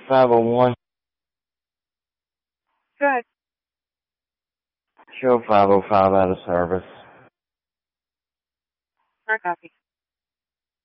501. Good. Show 505 out of service. I copy.